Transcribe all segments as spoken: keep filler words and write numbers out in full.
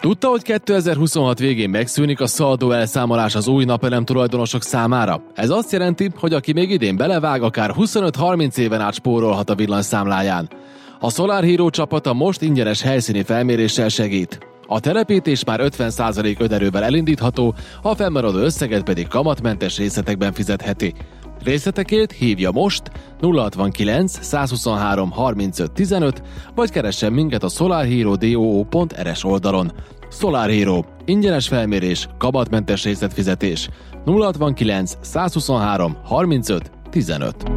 Tudta, hogy kétezer-huszonhat végén megszűnik a szaldó elszámolás az új napelem tulajdonosok számára? Ez azt jelenti, hogy aki még idén belevág, akár huszonöt-harminc éven át spórolhat a villanyszámláján. A Solar Hero csapata most ingyenes helyszíni felméréssel segít. A telepítés már ötven százalék önerővel elindítható, a fennmaradó összeget pedig kamatmentes részletekben fizetheti. Részletekért hívja most nulla hatvankilenc százhuszonhárom harmincöt tizenöt, vagy keressen minket a solarhero pont do pont er es oldalon. Solar Hero. Ingyenes felmérés, kamatmentes részletfizetés. nulla hatvankilenc százhuszonhárom harmincöt tizenöt.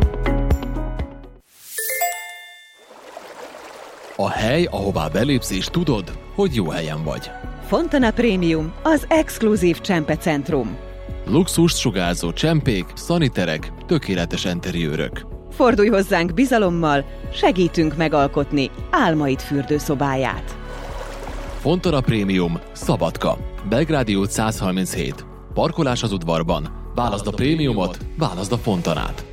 A hely, ahová belépsz és tudod, hogy jó helyen vagy. Fontana Premium, az exkluzív csempecentrum. Luxust sugárzó csempék, szaniterek, tökéletes enteriőrök. Fordulj hozzánk bizalommal, segítünk megalkotni álmaid fürdőszobáját. Fontana Premium, Szabadka, Belgrádi út száz harminchét. Parkolás az udvarban. Válaszd a prémiumot, válaszd a Fontanát.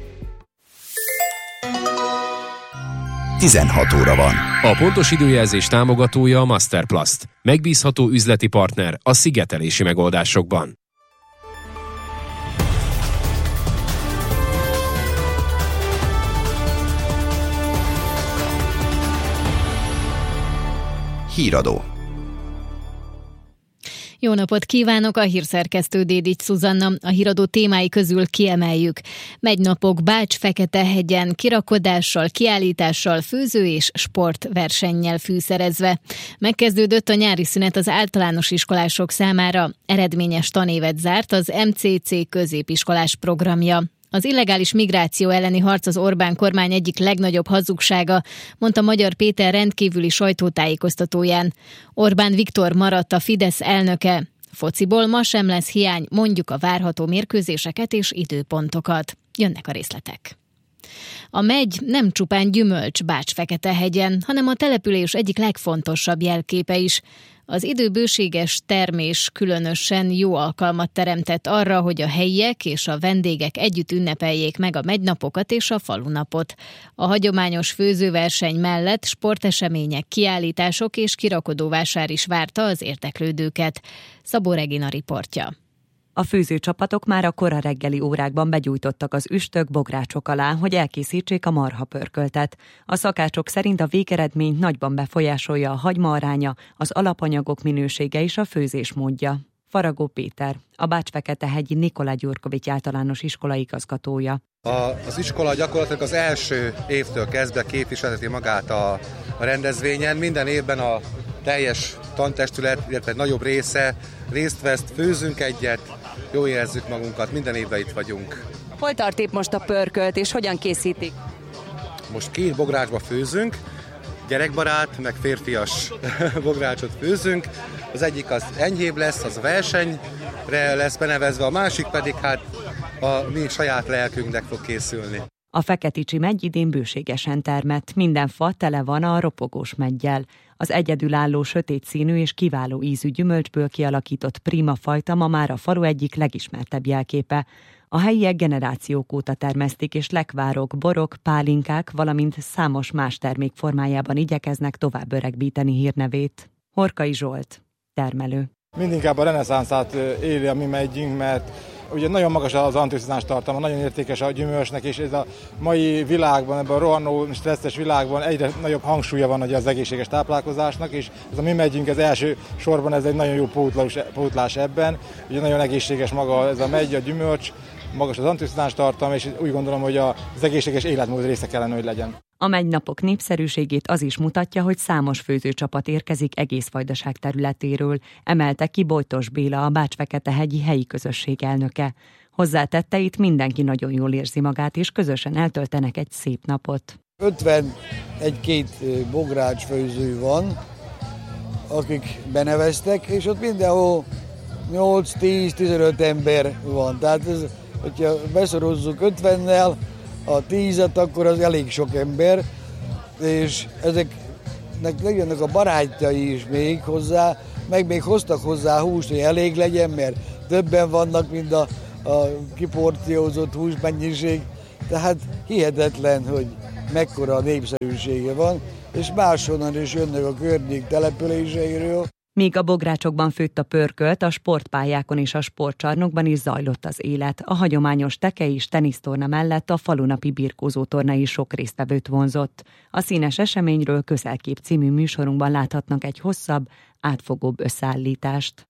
tizenhat óra van. A pontos időjelzés támogatója a Masterplast. Megbízható üzleti partner a szigetelési megoldásokban. Híradó. Jó napot kívánok, a hírszerkesztő Dédics Szuzanna. A híradó témái közül kiemeljük. Megynapok Bács-Fekete-hegyen kirakodással, kiállítással, főző és sportversennyel fűszerezve. Megkezdődött a nyári szünet az általános iskolások számára. Eredményes tanévet zárt az em cé cé középiskolás programja. Az illegális migráció elleni harc az Orbán kormány egyik legnagyobb hazugsága, mondta Magyar Péter rendkívüli sajtótájékoztatóján. Orbán Viktor maradt a Fidesz elnöke. Fociból ma sem lesz hiány, mondjuk a várható mérkőzéseket és időpontokat. Jönnek a részletek. A megy nem csupán gyümölcs Bács-Fekete-hegyen, hanem a település egyik legfontosabb jelképe is. Az időbőséges termés különösen jó alkalmat teremtett arra, hogy a helyiek és a vendégek együtt ünnepeljék meg a megnapokat és a falunapot. A hagyományos főzőverseny mellett sportesemények, kiállítások és kirakodóvásár is várta az érdeklődőket. Szabó Regina riportja. A főzőcsapatok már a kora reggeli órákban begyújtottak az üstök, bográcsok alá, hogy elkészítsék a marhapörköltet. A szakácsok szerint a végeredményt nagyban befolyásolja a hagyma aránya, az alapanyagok minősége és a főzés módja. Faragó Péter, a Bács-Fekete-hegyi Nikolaj Gyurkovics általános iskola igazgatója. A, az iskola gyakorlatilag az első évtől kezdve képviselheti magát a, a rendezvényen. Minden évben a teljes tantestület, illetve egy nagyobb része részt vesz, főzünk egyet, jól érezzük magunkat, minden évben itt vagyunk. Hol tart épp most a pörkölt, és hogyan készítik? Most két bográcsba főzünk, gyerekbarát, meg férfias bográcsot főzünk. Az egyik az enyhébb lesz, az a versenyre lesz benevezve, a másik pedig hát a mi saját lelkünknek fog készülni. A Feketicsi megy idén bőségesen termett, minden fa tele van a ropogós meggyel. Az egyedülálló sötét színű és kiváló ízű gyümölcsből kialakított prima fajta ma már a falu egyik legismertebb jelképe. A helyiek generációk óta termesztik, és lekvárok, borok, pálinkák, valamint számos más termék formájában igyekeznek tovább öregbíteni hírnevét. Horkai Zsolt, termelő. Mindinkább a reneszánszát éli a mi megyünk, mert ugye nagyon magas az antioxidáns tartalma, nagyon értékes a gyümölcsnek, és ez a mai világban, ebben a rohanó, stresszes világban egyre nagyobb hangsúlya van az egészséges táplálkozásnak, és ez a mi megyünk, ez első sorban ez egy nagyon jó pótlás, pótlás ebben. Ugye nagyon egészséges maga ez a megy, a gyümölcs, magas az antioxidáns tartalma, és úgy gondolom, hogy az egészséges életmód része kellene, hogy legyen. A megynapok népszerűségét az is mutatja, hogy számos főzőcsapat érkezik egész Vajdaság területéről, emelte ki Bojtos Béla, a Bács-Fekete-hegyi helyi közösség elnöke. Hozzátette, itt mindenki nagyon jól érzi magát, és közösen eltöltenek egy szép napot. ötvenegy-két bogrács főző van, akik beneveztek, és ott mindenhol nyolc-tíz-tizenöt ember van. Tehát ez, hogyha beszorozzuk ötvennel a tízet, akkor az elég sok ember, és ezeknek legyenek a barátjai is még hozzá, meg még hoztak hozzá húst, hogy elég legyen, mert többen vannak, mint a, a kiporciózott húsmennyiség. Tehát hihetetlen, hogy mekkora népszerűsége van, és máshonnan is jönnek a környék településeiről. Míg a bográcsokban főtt a pörkölt, a sportpályákon és a sportcsarnokban is zajlott az élet. A hagyományos tekei és tenisztorna mellett a falunapi birkózótorna is sok résztvevőt vonzott. A színes eseményről Közelkép című műsorunkban láthatnak egy hosszabb, átfogóbb összeállítást.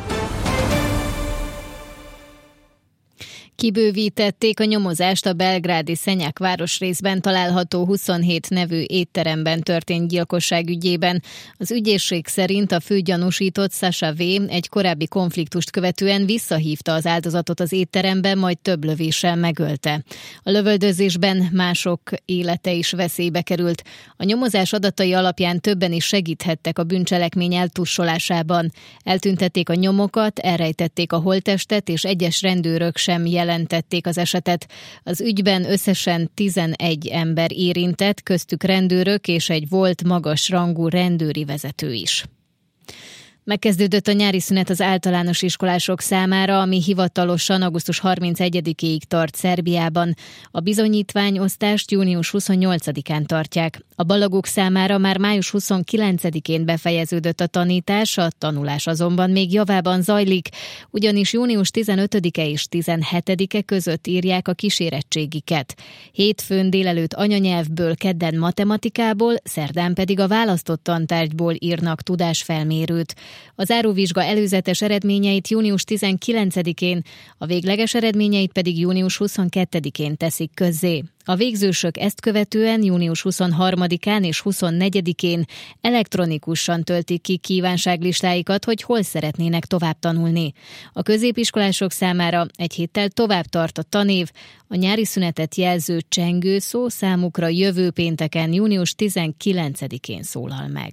Kibővítették a nyomozást a belgrádi Szenyák városrészben található huszonhét nevű étteremben történt gyilkosság ügyében. Az ügyészség szerint a főgyanúsított Sasha V. egy korábbi konfliktust követően visszahívta az áldozatot az étterembe, majd több lövéssel megölte. A lövöldözésben mások élete is veszélybe került. A nyomozás adatai alapján többen is segíthettek a bűncselekmény eltussolásában. Eltüntették a nyomokat, elrejtették a holttestet, és egyes rendőrök sem jelentették az esetet. Az ügyben összesen tizenegy ember érintett, köztük rendőrök és egy volt magas rangú rendőri vezető is. Megkezdődött a nyári szünet az általános iskolások számára, ami hivatalosan augusztus harmincegyedikéig tart Szerbiában. A bizonyítványosztást június huszonnyolcadikán tartják. A balagok számára már május huszonkilencedikén befejeződött a tanítás, a tanulás azonban még javában zajlik, ugyanis június tizenötödike és tizenhetedike között írják a kísérettségiket. Hétfőn délelőtt anyanyelvből, kedden matematikából, szerdán pedig a választott tantárgyból írnak tudásfelmérőt. A záróvizsga előzetes eredményeit június tizenkilencedikén, a végleges eredményeit pedig június huszonkettedikén teszik közzé. A végzősök ezt követően június huszonharmadikán és huszonnegyedikén elektronikusan töltik ki kívánságlistáikat, hogy hol szeretnének tovább tanulni. A középiskolások számára egy héttel tovább tart a tanév, a nyári szünetet jelző csengőszó számukra jövő pénteken, június tizenkilencedikén szólal meg.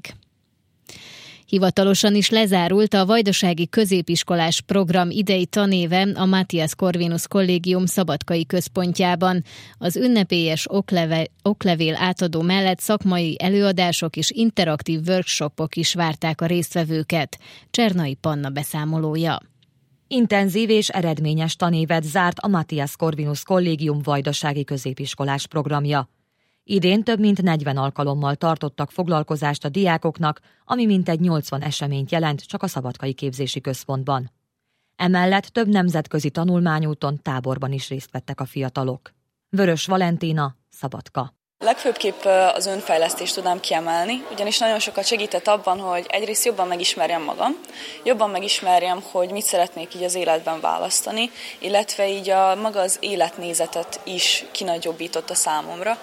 Hivatalosan is lezárult a vajdasági középiskolás program idei tanéve a Matthias Corvinus Kollégium Szabadkai központjában. Az ünnepélyes okleve, oklevél átadó mellett szakmai előadások és interaktív workshopok is várták a résztvevőket. Csernai Panna beszámolója. Intenzív és eredményes tanévet zárt a Matthias Corvinus Kollégium vajdasági középiskolás programja. Idén több mint negyven alkalommal tartottak foglalkozást a diákoknak, ami mintegy nyolcvan eseményt jelent csak a Szabadkai Képzési Központban. Emellett több nemzetközi tanulmányúton, táborban is részt vettek a fiatalok. Vörös Valentina, Szabadka. Legfőbbképp az önfejlesztést tudnám kiemelni, ugyanis nagyon sokat segített abban, hogy egyrészt jobban megismerjem magam, jobban megismerjem, hogy mit szeretnék így az életben választani, illetve így a maga az életnézetet is kinagyobbította számomra,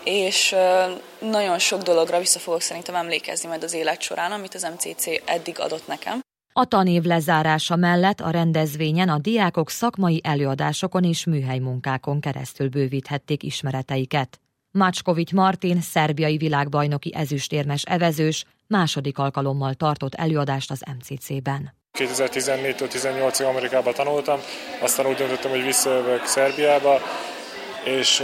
és nagyon sok dologra vissza fogok szerintem emlékezni majd az élet során, amit az em cé cé eddig adott nekem. A tanév lezárása mellett a rendezvényen a diákok szakmai előadásokon és műhelymunkákon keresztül bővíthették ismereteiket. Macskovics Martin, szerbiai világbajnoki ezüstérmes evezős, második alkalommal tartott előadást az em cé cében. kétezer-tizennégytől tizennyolcig Amerikában tanultam, aztán úgy döntöttem, hogy visszajövök Szerbiába, és,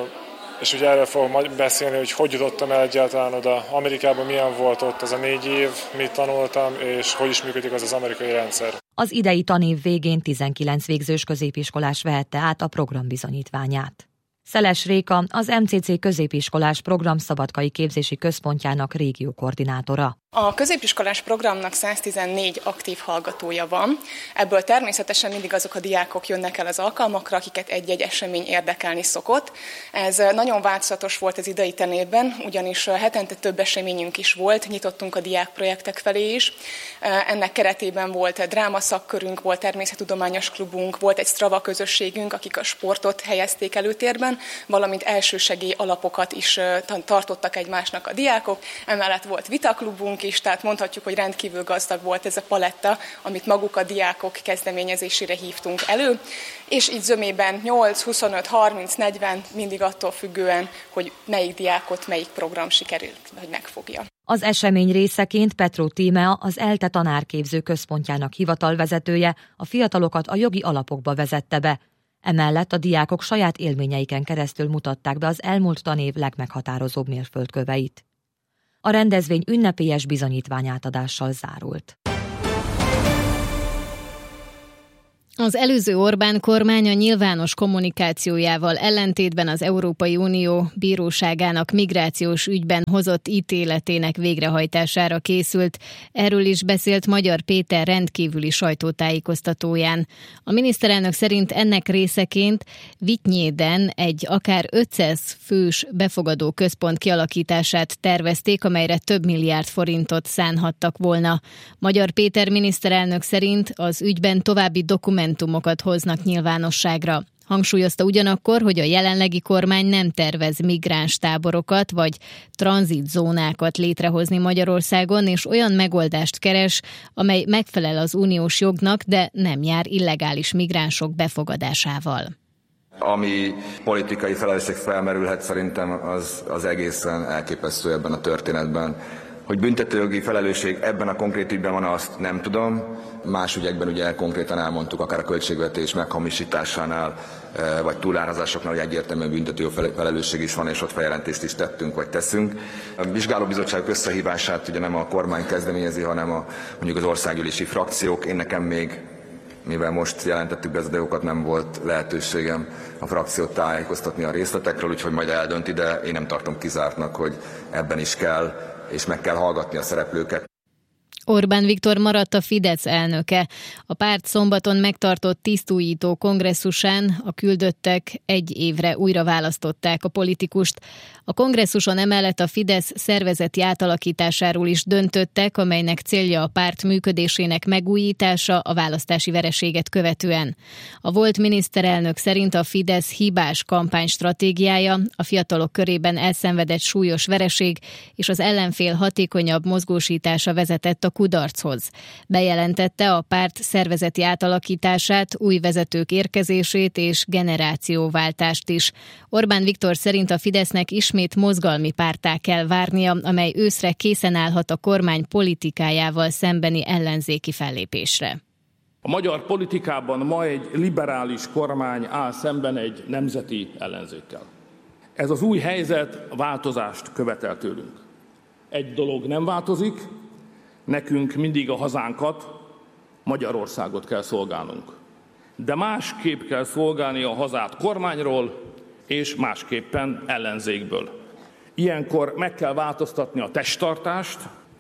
és ugye erről fogok beszélni, hogy hogy jutottam el egyáltalán oda Amerikában, milyen volt ott az a négy év, mit tanultam, és hogy is működik az az amerikai rendszer. Az idei tanév végén tizenkilenc végzős középiskolás vehette át a program bizonyítványát. Szeles Réka, az em cé cé középiskolás program Szabadkai Képzési Központjának régiókoordinátora. A középiskolás programnak száztizennégy aktív hallgatója van, ebből természetesen mindig azok a diákok jönnek el az alkalmakra, akiket egy-egy esemény érdekelni szokott. Ez nagyon változatos volt az idei tanévben, ugyanis hetente több eseményünk is volt, nyitottunk a diákprojektek felé is. Ennek keretében volt drámaszakkörünk, volt természettudományos klubunk, volt egy Strava közösségünk, akik a sportot helyezték előtérben, valamint elsősegély alapokat is tartottak egymásnak a diákok, emellett volt vitaklubunk is, tehát mondhatjuk, hogy rendkívül gazdag volt ez a paletta, amit maguk a diákok kezdeményezésére hívtunk elő, és így zömében nyolc, huszonöt, harminc, negyven, mindig attól függően, hogy melyik diákot, melyik program sikerül, hogy megfogja. Az esemény részeként Petró Tímea, az ELTE tanárképző központjának hivatalvezetője, a fiatalokat a jogi alapokba vezette be. Emellett a diákok saját élményeiken keresztül mutatták be az elmúlt tanév legmeghatározóbb mérföldköveit. A rendezvény ünnepélyes bizonyítványátadással zárult. Az előző Orbán kormány a nyilvános kommunikációjával ellentétben az Európai Unió bíróságának migrációs ügyben hozott ítéletének végrehajtására készült. Erről is beszélt Magyar Péter rendkívüli sajtótájékoztatóján. A miniszterelnök szerint ennek részeként Vitynyéden egy akár ötszáz fős befogadó központ kialakítását tervezték, amelyre több milliárd forintot szánhattak volna. Magyar Péter miniszterelnök szerint az ügyben további dokumentációt dokumentumokat hoznak nyilvánosságra. Hangsúlyozta ugyanakkor, hogy a jelenlegi kormány nem tervez migráns táborokat vagy tranzitzónákat létrehozni Magyarországon, és olyan megoldást keres, amely megfelel az uniós jognak, de nem jár illegális migránsok befogadásával. Ami politikai felelősség felmerülhet, szerintem az, az egészen elképesztő ebben a történetben. Hogy büntetőjogi felelősség ebben a konkrét ügyben van, azt nem tudom. Más ügyekben ugye konkrétan elmondtuk, akár a költségvetés meghamisításánál, vagy túlárazásoknál, hogy egyértelműen büntető felelősség is van, és ott feljelentést is tettünk, vagy teszünk. A vizsgálóbizottságok összehívását ugye nem a kormány kezdeményezi, hanem a, mondjuk az országgyűlési frakciók. Én nekem még, mivel most jelentettük be az adókat, nem volt lehetőségem a frakciót tájékoztatni a részletekről, úgyhogy majd eldönti, de én nem tartom kizártnak, hogy ebben is kell, és meg kell hallgatni a szereplőket. Orbán Viktor maradt a Fidesz elnöke. A párt szombaton megtartott tisztújító kongresszusán a küldöttek egy évre újra választották a politikust. A kongresszuson emellett a Fidesz szervezeti átalakításáról is döntöttek, amelynek célja a párt működésének megújítása a választási vereséget követően. A volt miniszterelnök szerint a Fidesz hibás kampánystratégiája, a fiatalok körében elszenvedett súlyos vereség és az ellenfél hatékonyabb mozgósítása vezetett a kudarchoz. Bejelentette a párt szervezeti átalakítását, új vezetők érkezését és generációváltást is. Orbán Viktor szerint a Fidesznek ismét mozgalmi párttá kell várnia, amely őszre készen állhat a kormány politikájával szembeni ellenzéki fellépésre. A magyar politikában ma egy liberális kormány áll szemben egy nemzeti ellenzékkel. Ez az új helyzet változást követel tőlünk. Egy dolog nem változik, nekünk mindig a hazánkat, Magyarországot kell szolgálnunk. De másképp kell szolgálni a hazát kormányról, és másképpen ellenzékből. Ilyenkor meg kell változtatni a testtartást,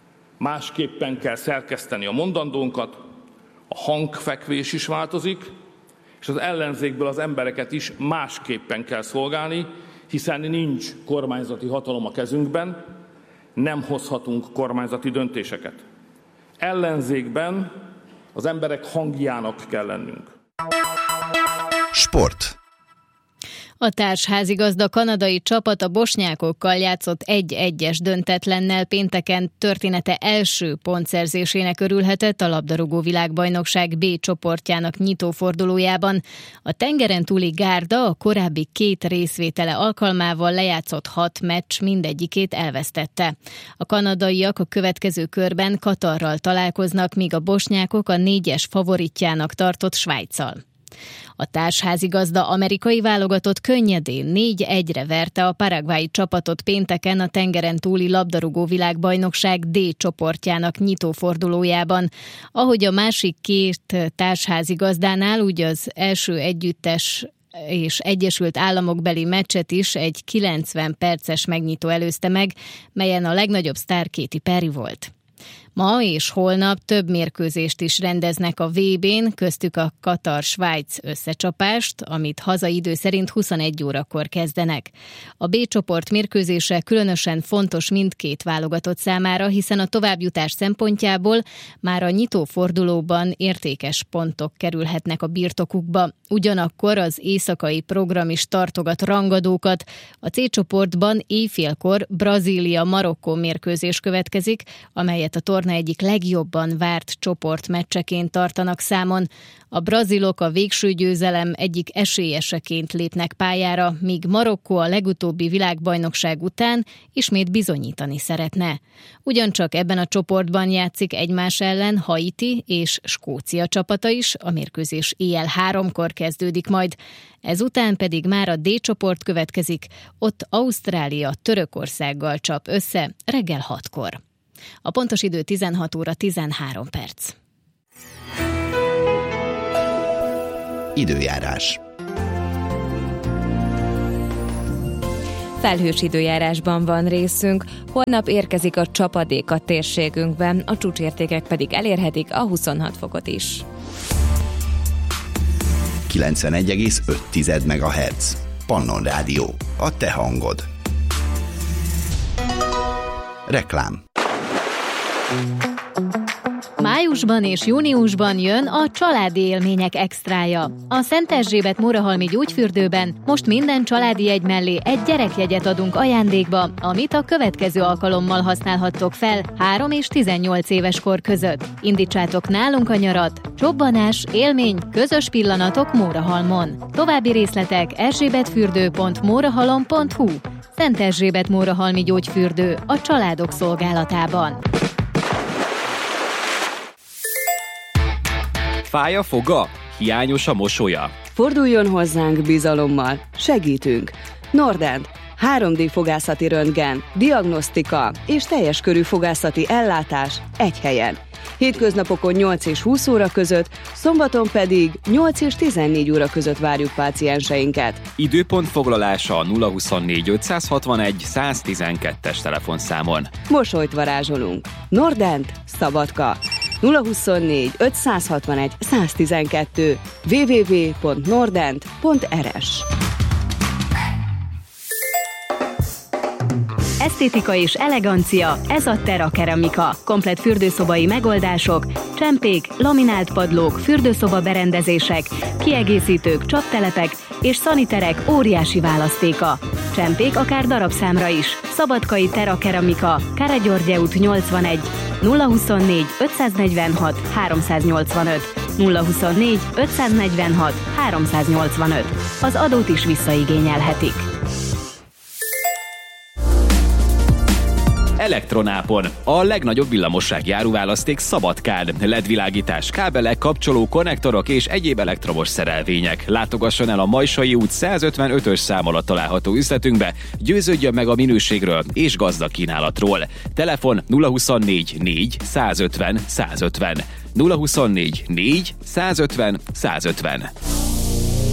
másképpen kell szerkeszteni a mondandónkat, a hangfekvés is változik, és az ellenzékből az embereket is másképpen kell szolgálni, hiszen nincs kormányzati hatalom a kezünkben, nem hozhatunk kormányzati döntéseket. Ellenzékben az emberek hangjának kell lennünk. Sport. A társházigazda kanadai csapat a bosnyákokkal játszott egy-egyes döntetlennel pénteken története első pontszerzésének örülhetett a labdarúgó világbajnokság B csoportjának nyitófordulójában. A tengeren túli gárda a korábbi két részvétele alkalmával lejátszott hat meccs mindegyikét elvesztette. A kanadaiak a következő körben Katarral találkoznak, míg a bosnyákok a négyes favoritjának tartott Svájccal. A társházigazda amerikai válogatott könnyedén négy egyre verte a paraguayi csapatot pénteken a tengeren túli labdarúgó világbajnokság D csoportjának nyitófordulójában. Ahogy a másik két társházigazdánál, úgy az első együttes és Egyesült Államokbeli meccset is egy kilencven perces megnyitó előzte meg, melyen a legnagyobb sztár Katy Perry volt. Ma és holnap több mérkőzést is rendeznek a vé bén, köztük a Katar-Svájc összecsapást, amit hazai idő szerint huszonegy órakor kezdenek. A B csoport mérkőzése különösen fontos mindkét válogatott számára, hiszen a továbbjutás szempontjából már a nyitófordulóban értékes pontok kerülhetnek a birtokukba. Ugyanakkor az éjszakai program is tartogat rangadókat. A C csoportban éjfélkor Brazília-Marokkó mérkőzés következik, amelyet a torna egyik legjobban várt csoportmeccseként tartanak számon. A brazilok a végső győzelem egyik esélyeseként lépnek pályára, míg Marokkó a legutóbbi világbajnokság után ismét bizonyítani szeretne. Ugyancsak ebben a csoportban játszik egymás ellen Haiti és Skócia csapata is, a mérkőzés éjjel háromkor kezdődik majd. Ezután pedig már a D csoport következik, ott Ausztrália Törökországgal csap össze reggel hatkor. A pontos idő tizenhat óra tizenhárom perc. Időjárás. Felhős időjárásban van részünk, holnap érkezik a csapadék a térségünkben, a csúcsértékek pedig elérhetik a huszonhat fokot is. kilencvenegy egész öt megahertz. Pannon Rádió. A te hangod. Reklám. Májusban és júniusban jön a családi élmények extrája. A Szent Erzsébet Mórahalmi gyógyfürdőben most minden családi jegy mellé egy gyerekjegyet adunk ajándékba, amit a következő alkalommal használhattok fel három és tizennyolc éves kor között. Indítsátok nálunk a nyarat, csobbanás, élmény, közös pillanatok Mórahalmon. További részletek erzsébetfürdő pont mórahalom pont hu. Szent Erzsébet Mórahalmi gyógyfürdő a családok szolgálatában. Fáj a foga? Hiányos a mosolya? Forduljon hozzánk bizalommal, segítünk. Nordent, három dé fogászati röntgen, diagnosztika és teljes körű fogászati ellátás egy helyen. Hétköznapokon nyolc és húsz óra között, szombaton pedig nyolc és tizennégy óra között várjuk pácienseinket. Időpont foglalása a nulla huszonnégy ötszázhatvanegy száztizenkettes telefonszámon. Mosolyt varázsolunk. Nordent, Szabadka. nulla huszonnégy ötszázhatvanegy száztizenkettő double-u double-u double-u pont nordent pont r s. Esztétika és elegancia, ez a Terra Keramika. Komplett fürdőszobai megoldások, csempék, laminált padlók, fürdőszoba berendezések, kiegészítők, csaptelepek és szaniterek óriási választéka. Csempék akár darabszámra is. Szabadkai Terra Keramika, Káregyörgy út nyolcvanegy, nulla huszonnégy ötszáznegyvenhat háromszáznyolcvanöt, nulla huszonnégy ötszáznegyvenhat háromszáznyolcvanöt. Az adót is visszaigényelhetik. Elektronápon. A legnagyobb villamossági áruválaszték Szabadkán. el é dé világítás, kábelek, kapcsoló, konnektorok és egyéb elektromos szerelvények. Látogasson el a Majsai út százötvenötös szám alatt található üzletünkbe, győződjön meg a minőségről és gazdag kínálatról. Telefon nulla huszonnégy négy százötven százötven, nulla huszonnégy négy százötven százötven.